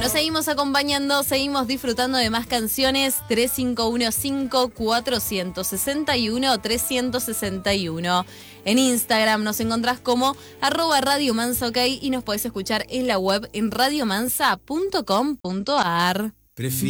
Nos seguimos acompañando, seguimos disfrutando de más canciones. 3515-461-361. En Instagram nos encontrás como @radiomansa, y nos podés escuchar en la web en radiomansa.com.ar.